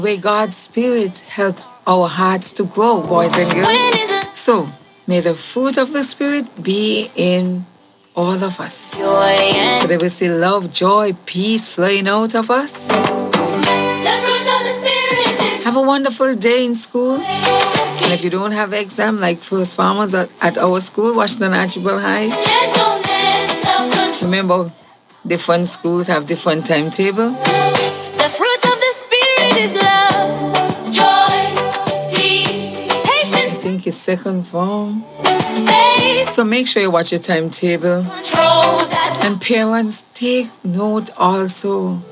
May God's Spirit help our hearts to grow, boys and girls. So, may the fruit of the Spirit be in all of us. So that we see love, joy, peace flowing out of us. The fruit of the Spirit. Have a wonderful day in school. And if you don't have exam, like First Farmers at our school, Washington Archibald High, remember, different schools have different timetable. The fruit of the Spirit is love, joy, peace, patience. I think it's second form. So make sure you watch your timetable. And parents, take note also.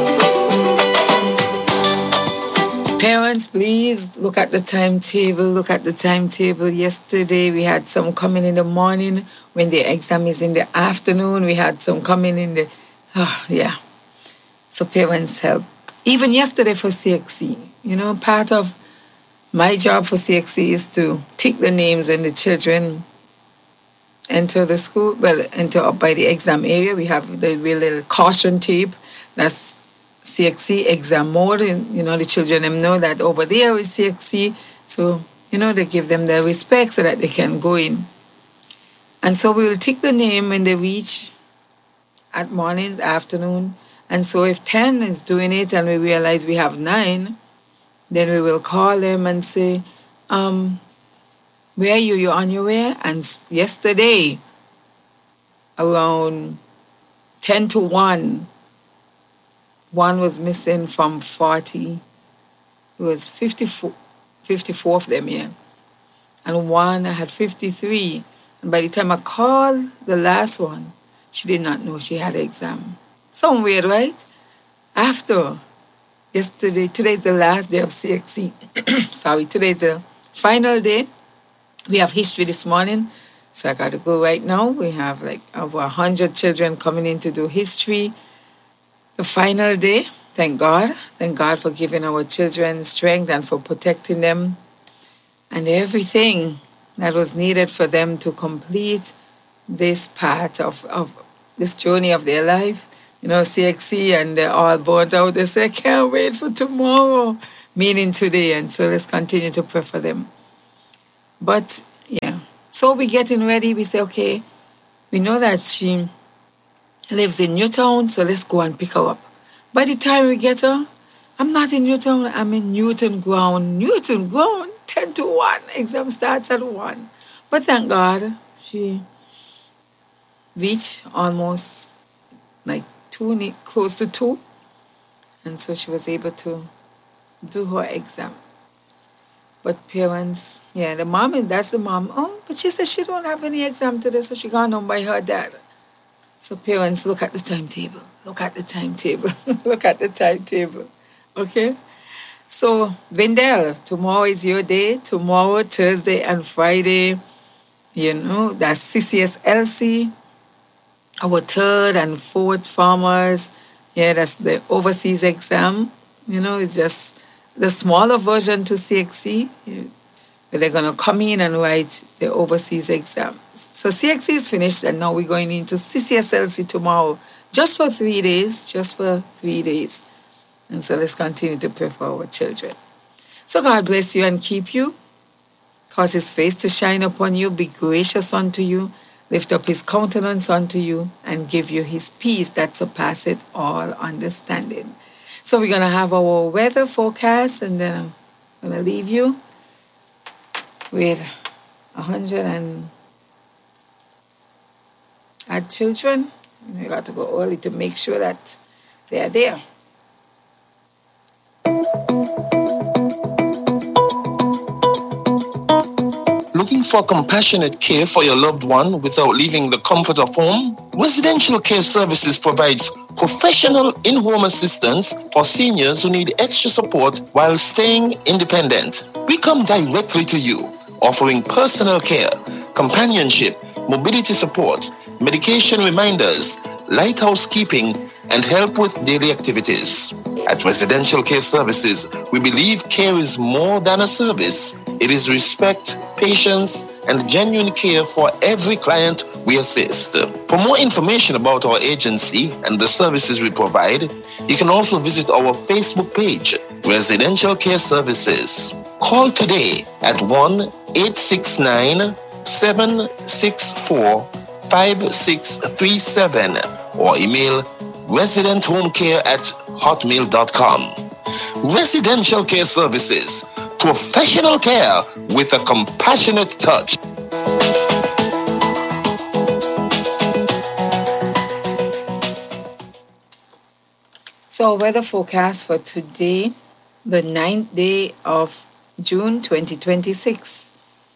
Parents, please look at the timetable. Yesterday, we had some coming in the morning. When the exam is in the afternoon, we had some coming in the... So parents help. Even yesterday for CXC, part of my job for CXC is to tick the names when the children enter the school. Well, enter up by the exam area. We have the little caution tape. That's CXC exam mode. The children know that over there is CXC. So, they give them their respect so that they can go in. And so we will tick the name when they reach at morning, afternoon. And so if 10 is doing it and we realize we have 9, then we will call them and say, where are you? You're on your way? And yesterday, around 10 to 1, one was missing from 40. It was 54 of them, yeah. And one, I had 53. And by the time I called the last one, she did not know she had an exam. Some weird, right? After yesterday, today's the last day of CXC. Sorry, today's the final day. We have history this morning, so I got to go right now. We have like over 100 children coming in to do history. The final day, thank God. Thank God for giving our children strength and for protecting them and everything that was needed for them to complete this part of this journey of their life. CXC, and they're all burnt out. They say, I can't wait for tomorrow, meaning today. And so let's continue to pray for them. But, yeah. So we're getting ready. We say, okay, we know that she lives in Newtown, so let's go and pick her up. By the time we get her, I'm not in Newtown, I'm in Newton Ground. 10 to 1. Exam starts at 1. But thank God, she reached almost like 2, close to 2. And so she was able to do her exam. But parents, the mom, and that's the mom. Oh, but she said she don't have any exam today, so she gone home by her dad. So parents, look at the timetable. Look at the timetable. Okay? So, Vindel, tomorrow is your day. Tomorrow, Thursday and Friday, that's CCSLC. Our 3rd and 4th farmers. That's the overseas exam. It's just the smaller version to CXC. But they're going to come in and write the overseas exams. So CXC is finished, and now we're going into CCSLC tomorrow, just for 3 days. And so let's continue to pray for our children. So God bless you and keep you. Cause his face to shine upon you, be gracious unto you, lift up his countenance unto you, and give you his peace that surpasseth all understanding. So we're going to have our weather forecast, and then I'm going to leave you with 100 and add children. We got to go early to make sure that they are there. Looking for compassionate care for your loved one without leaving the comfort of home? Residential Care Services provides professional in-home assistance for seniors who need extra support while staying independent. We come directly to you, offering personal care, companionship, mobility support, medication reminders, light housekeeping, and help with daily activities. At Residential Care Services, we believe care is more than a service. It is respect, patience, and genuine care for every client we assist. For more information about our agency and the services we provide, you can also visit our Facebook page, Residential Care Services. Call today at 1-869-764-5637 or email residenthomecare@hotmail.com. Residential Care Services, professional care with a compassionate touch. So, weather forecast for today, the 9th day of June 2026.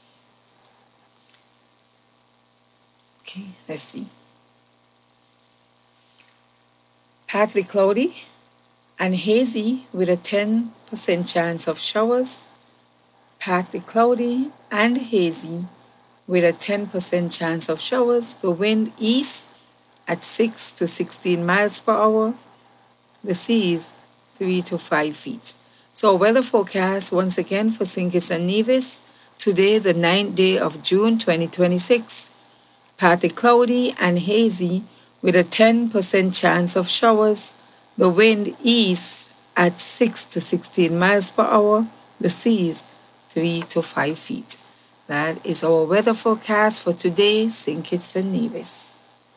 Okay, let's see. Partly cloudy and hazy with a 10% chance of showers. Partly cloudy and hazy with a 10% chance of showers. The wind east at 6 to 16 miles per hour. The seas 3 to 5 feet. So weather forecast once again for St. Kitts and Nevis. Today, the 9th day of June 2026. Partly cloudy and hazy with a 10% chance of showers. The wind east at 6 to 16 miles per hour. The seas 3 to 5 feet. That is our weather forecast for today, St. Kitts and Nevis.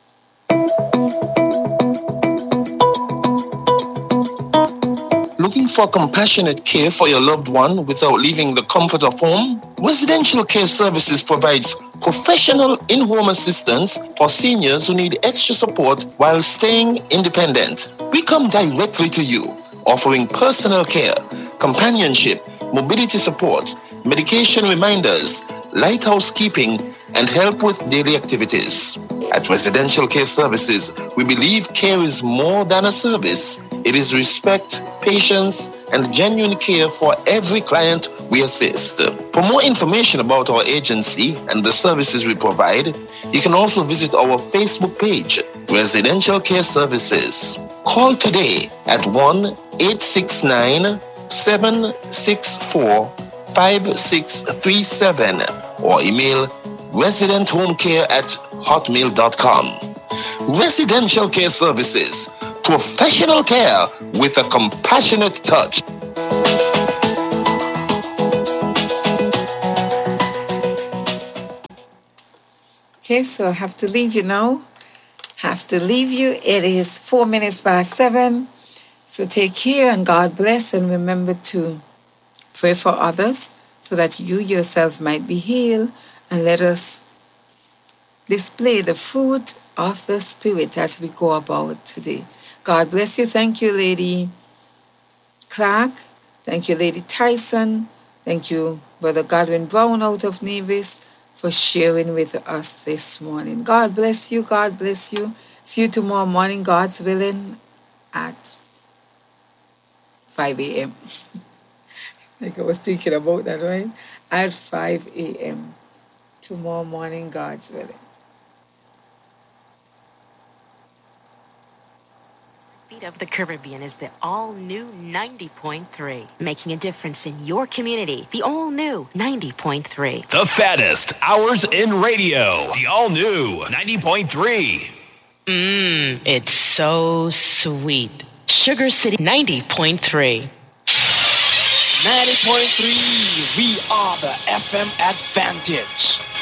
Looking for compassionate care for your loved one without leaving the comfort of home? Residential Care Services provides professional in-home assistance for seniors who need extra support while staying independent. We come directly to you, offering personal care, companionship, mobility support, medication reminders, light housekeeping, and help with daily activities. At Residential Care Services, we believe care is more than a service. It is respect, patience, and genuine care for every client we assist. For more information about our agency and the services we provide, you can also visit our Facebook page, Residential Care Services. Call today at 1-869-764-5637 or email residenthomecare@hotmail.com. Residential Care Services, professional care with a compassionate touch. Okay, so I have to leave you now. It is 4 minutes past 7. So take care and God bless, and remember to pray for others so that you yourself might be healed, and let us display the fruit of the Spirit as we go about today. God bless you. Thank you, Lady Clark. Thank you, Lady Tyson. Thank you, Brother Godwin Brown out of Nevis, for sharing with us this morning. God bless you. God bless you. See you tomorrow morning, God's willing, at 5 a.m. Like I was thinking about that, right? At 5 a.m. tomorrow morning, God's willing. Of the Caribbean is the all-new 90.3, making a difference in your community. The all-new 90.3. The fattest hours in radio. The all-new 90.3. It's so sweet. Sugar City 90.3. 90.3, we are the FM advantage.